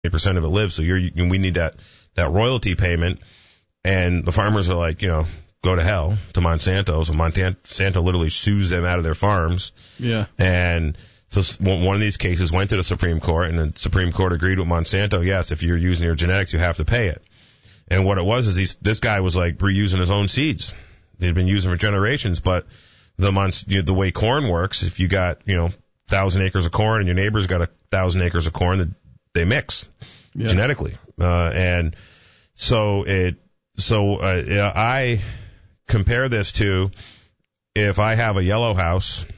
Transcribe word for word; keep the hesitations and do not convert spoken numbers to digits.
percent of it lives. So you're, you, we need that, that royalty payment. And the farmers are like, you know, go to hell to Monsanto. So Monsanto literally sues them out of their farms. Yeah. And so one of these cases went to the Supreme Court, and the Supreme Court agreed with Monsanto. Yes, if you're using your genetics, you have to pay it. And what it was is these, this guy was like reusing his own seeds. They'd been using for generations, but the Mons, you know, the way corn works, if you got, you know, thousand acres of corn and your neighbor's got a thousand acres of corn, they mix yeah. genetically. Uh, and so it, so, uh, I compare this to if I have a yellow house